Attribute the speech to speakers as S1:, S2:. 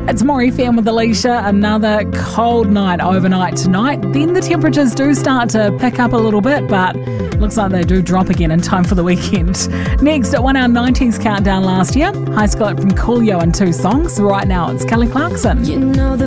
S1: It's More FM with Alicia. Another cold night overnight tonight. Then the temperatures do start to pick up a little bit, but looks like they do drop again in time for the weekend. Next, at 1 hour 90s countdown last year, High School from Coolio and 2 songs. Right now, it's Kelly Clarkson.
S2: You know the